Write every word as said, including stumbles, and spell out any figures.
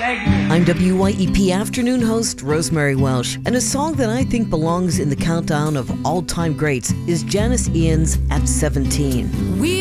I'm W Y E P afternoon host Rosemary Welsh, and a song that I think belongs in the countdown of all-time greats is Janis Ian's At seventeen. We